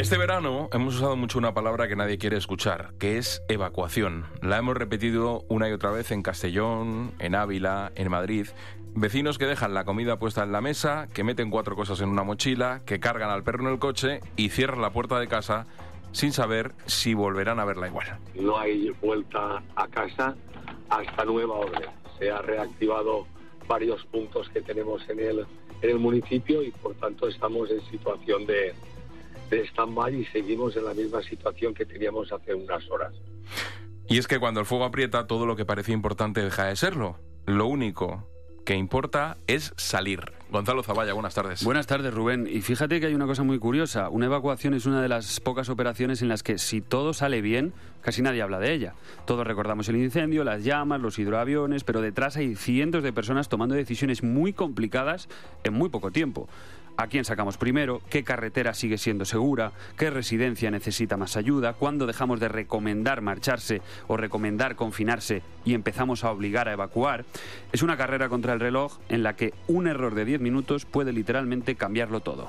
Este verano hemos usado mucho una palabra que nadie quiere escuchar, que es evacuación. La hemos repetido una y otra vez en Castellón, en Ávila, en Madrid. Vecinos que dejan la comida puesta en la mesa, que meten 4 cosas en una mochila, que cargan al perro en el coche y cierran la puerta de casa sin saber si volverán a verla igual. No hay vuelta a casa hasta nueva orden. Se ha reactivado varios puntos que tenemos en el municipio y por tanto estamos en situación de stand-by y seguimos en la misma situación que teníamos hace unas horas. Y es que cuando el fuego aprieta, todo lo que parecía importante deja de serlo. Lo único que importa es salir. Gonzalo Zavalla, buenas tardes. Buenas tardes, Rubén. Y fíjate que hay una cosa muy curiosa. Una evacuación es una de las pocas operaciones en las que, si todo sale bien, casi nadie habla de ella. Todos recordamos el incendio, las llamas, los hidroaviones, pero detrás hay cientos de personas tomando decisiones muy complicadas en muy poco tiempo. ¿A quién sacamos primero? ¿Qué carretera sigue siendo segura? ¿Qué residencia necesita más ayuda? ¿Cuándo dejamos de recomendar marcharse o recomendar confinarse y empezamos a obligar a evacuar? Es una carrera contra el reloj en la que un error de 10 minutos puede literalmente cambiarlo todo.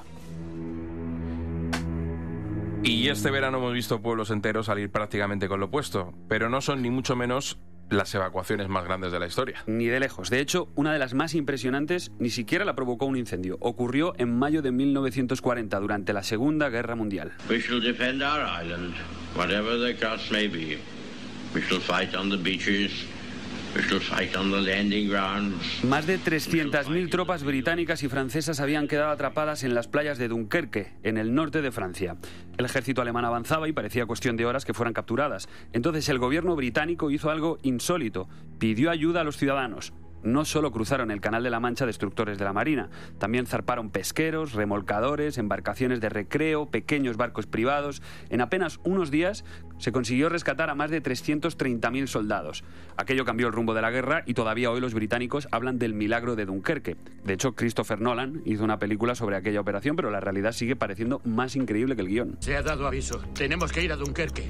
Y este verano hemos visto pueblos enteros salir prácticamente con lo opuesto, pero no son ni mucho menos las evacuaciones más grandes de la historia. Ni de lejos. De hecho, una de las más impresionantes ni siquiera la provocó un incendio. Ocurrió en mayo de 1940, durante la Segunda Guerra Mundial. We shall defend our island, whatever the cost may be. We shall fight on the beaches. We shall fight on the landing grounds. Más de 300.000 tropas británicas y francesas habían quedado atrapadas en las playas de Dunkerque, en el norte de Francia. El ejército alemán avanzaba y parecía cuestión de horas que fueran capturadas. Entonces el gobierno británico hizo algo insólito. Pidió ayuda a los ciudadanos. No solo cruzaron el Canal de la Mancha destructores de la Marina, también zarparon pesqueros, remolcadores, embarcaciones de recreo, pequeños barcos privados. En apenas unos días se consiguió rescatar a más de 330.000 soldados. Aquello cambió el rumbo de la guerra y todavía hoy los británicos hablan del milagro de Dunkerque. De hecho, Christopher Nolan hizo una película sobre aquella operación, pero la realidad sigue pareciendo más increíble que el guión. Se ha dado aviso. Tenemos que ir a Dunkerque.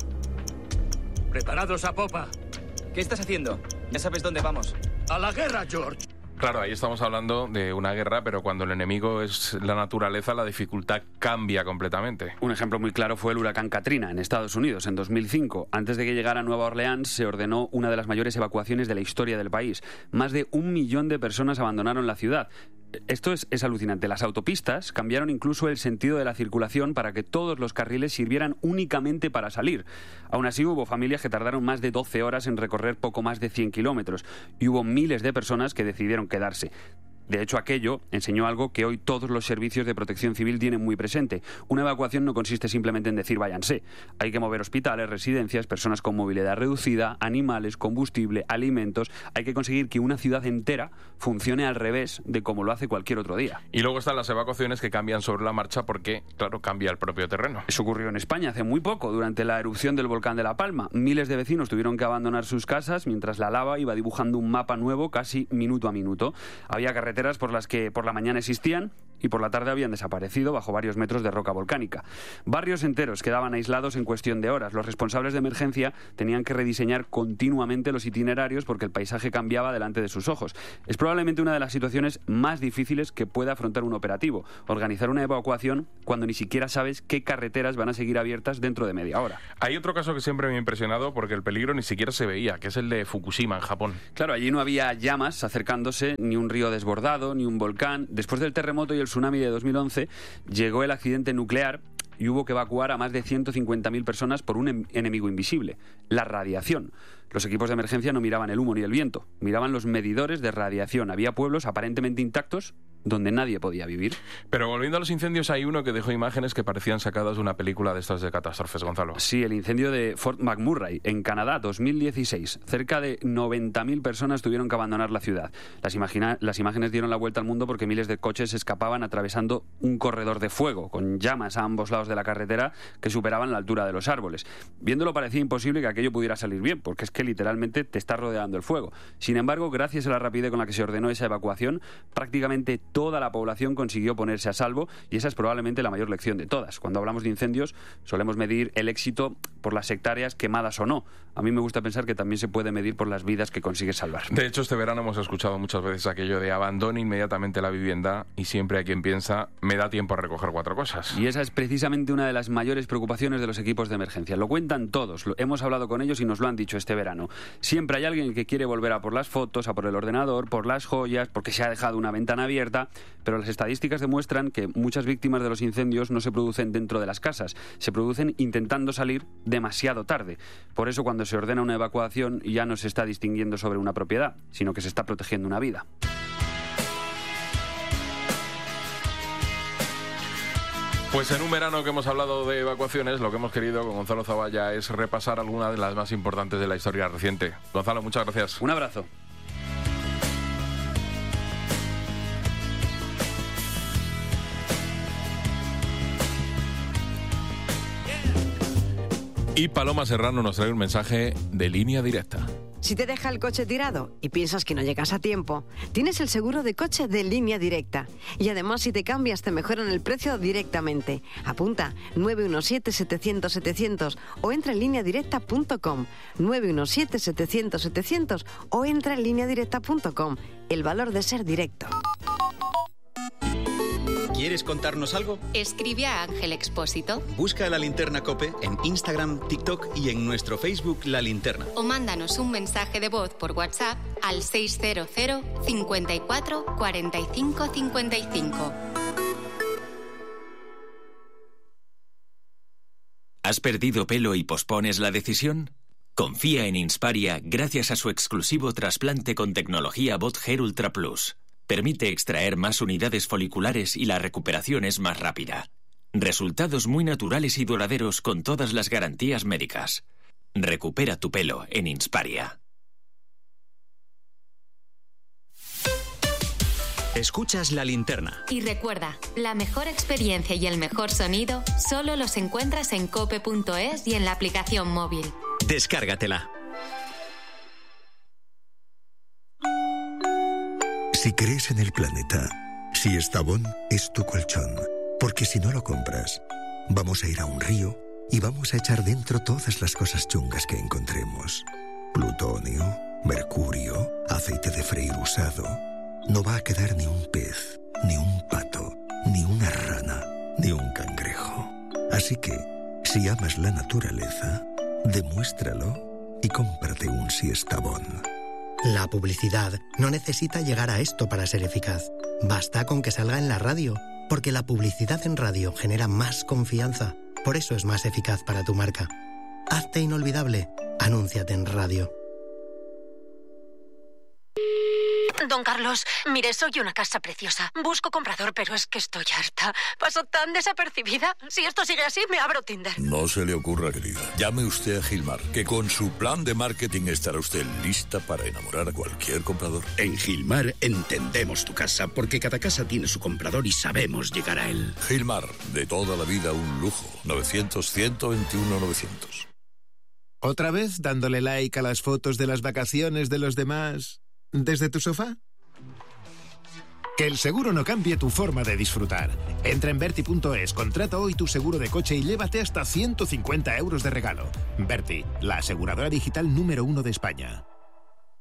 Preparados a popa. ¿Qué estás haciendo? Ya sabes dónde vamos. ¡A la guerra, George! Claro, ahí estamos hablando de una guerra, pero cuando el enemigo es la naturaleza, la dificultad cambia completamente. Un ejemplo muy claro fue el huracán Katrina en Estados Unidos en 2005. Antes de que llegara a Nueva Orleans, se ordenó una de las mayores evacuaciones de la historia del país. Más de 1 millón de personas abandonaron la ciudad. Esto es alucinante. Las autopistas cambiaron incluso el sentido de la circulación para que todos los carriles sirvieran únicamente para salir. Aún así, hubo familias que tardaron más de 12 horas en recorrer poco más de 100 kilómetros y hubo miles de personas que decidieron quedarse. De hecho, aquello enseñó algo que hoy todos los servicios de protección civil tienen muy presente. Una evacuación no consiste simplemente en decir váyanse. Hay que mover hospitales, residencias, personas con movilidad reducida, animales, combustible, alimentos. Hay que conseguir que una ciudad entera funcione al revés de como lo hace cualquier otro día. Y luego están las evacuaciones que cambian sobre la marcha porque, claro, cambia el propio terreno. Eso ocurrió en España hace muy poco, durante la erupción del volcán de La Palma. Miles de vecinos tuvieron que abandonar sus casas mientras la lava iba dibujando un mapa nuevo casi minuto a minuto. Había carreteras por las que por la mañana existían y por la tarde habían desaparecido bajo varios metros de roca volcánica. Barrios enteros quedaban aislados en cuestión de horas. Los responsables de emergencia tenían que rediseñar continuamente los itinerarios porque el paisaje cambiaba delante de sus ojos. Es probablemente una de las situaciones más difíciles que puede afrontar un operativo, organizar una evacuación cuando ni siquiera sabes qué carreteras van a seguir abiertas dentro de media hora. Hay otro caso que siempre me ha impresionado porque el peligro ni siquiera se veía, que es el de Fukushima, en Japón. Claro, allí no había llamas acercándose, ni un río desbordado, ni un volcán. Después del terremoto y el tsunami de 2011, llegó el accidente nuclear y hubo que evacuar a más de 150.000 personas por un enemigo invisible, la radiación. Los equipos de emergencia no miraban el humo ni el viento, miraban los medidores de radiación. Había pueblos aparentemente intactos donde nadie podía vivir. Pero volviendo a los incendios, hay uno que dejó imágenes que parecían sacadas de una película de estas de catástrofes, Gonzalo. Sí, el incendio de Fort McMurray, en Canadá, 2016. Cerca de 90.000 personas tuvieron que abandonar la ciudad. Las imágenes dieron la vuelta al mundo porque miles de coches escapaban atravesando un corredor de fuego, con llamas a ambos lados de la carretera que superaban la altura de los árboles. Viéndolo parecía imposible que aquello pudiera salir bien, porque es que literalmente te está rodeando el fuego. Sin embargo, gracias a la rapidez con la que se ordenó esa evacuación, prácticamente toda la población consiguió ponerse a salvo, y esa es probablemente la mayor lección de todas. Cuando hablamos de incendios, solemos medir el éxito por las hectáreas quemadas o no. A mí me gusta pensar que también se puede medir por las vidas que consigues salvar. De hecho, este verano hemos escuchado muchas veces aquello de abandone inmediatamente la vivienda, y siempre hay quien piensa, me da tiempo a recoger 4 cosas. Y esa es precisamente una de las mayores preocupaciones de los equipos de emergencia. Lo cuentan todos, hemos hablado con ellos y nos lo han dicho este verano. Siempre hay alguien que quiere volver a por las fotos, a por el ordenador, por las joyas, porque se ha dejado una ventana abierta, pero las estadísticas demuestran que muchas víctimas de los incendios no se producen dentro de las casas, se producen intentando salir demasiado tarde. Por eso, cuando se ordena una evacuación, ya no se está distinguiendo sobre una propiedad, sino que se está protegiendo una vida. Pues en un verano que hemos hablado de evacuaciones, lo que hemos querido con Gonzalo Zavalla es repasar algunas de las más importantes de la historia reciente. Gonzalo, muchas gracias. Un abrazo. Y Paloma Serrano nos trae un mensaje de Línea Directa. Si te deja el coche tirado y piensas que no llegas a tiempo, tienes el seguro de coche de Línea Directa. Y además, si te cambias, te mejoran el precio directamente. Apunta 917-700-700 o entra en lineadirecta.com. 917-700-700 o entra en lineadirecta.com. El valor de ser directo. ¿Quieres contarnos algo? Escribe a Ángel Expósito. Busca La Linterna COPE en Instagram, TikTok y en nuestro Facebook La Linterna. O mándanos un mensaje de voz por WhatsApp al 600 54 45 55. ¿Has perdido pelo y pospones la decisión? Confía en Insparia gracias a su exclusivo trasplante con tecnología Bot-Hair Ultra Plus. Permite extraer más unidades foliculares y la recuperación es más rápida. Resultados muy naturales y duraderos con todas las garantías médicas. Recupera tu pelo en Insparia. Escuchas La Linterna. Y recuerda, la mejor experiencia y el mejor sonido solo los encuentras en cope.es y en la aplicación móvil. Descárgatela. Si crees en el planeta, si Estavón es tu colchón, porque si no lo compras, vamos a ir a un río y vamos a echar dentro todas las cosas chungas que encontremos. Plutonio, mercurio, aceite de freír usado. No va a quedar ni un pez, ni un pato, ni una rana, ni un cangrejo. Así que, si amas la naturaleza, demuéstralo y cómprate un Siestabón. La publicidad no necesita llegar a esto para ser eficaz. Basta con que salga en la radio, porque la publicidad en radio genera más confianza. Por eso es más eficaz para tu marca. Hazte inolvidable. Anúnciate en radio. Don Carlos, mire, soy una casa preciosa. Busco comprador, pero es que estoy harta. Paso tan desapercibida. Si esto sigue así, me abro Tinder. No se le ocurra, querida. Llame usted a Gilmar, que con su plan de marketing estará usted lista para enamorar a cualquier comprador. En Gilmar entendemos tu casa, porque cada casa tiene su comprador y sabemos llegar a él. Gilmar, de toda la vida un lujo. 900-121-900. ¿Otra vez dándole like a las fotos de las vacaciones de los demás desde tu sofá? Que el seguro no cambie tu forma de disfrutar. Entra en Verti.es, contrata hoy tu seguro de coche y llévate hasta 150 euros de regalo. Verti, la aseguradora digital número 1 de España.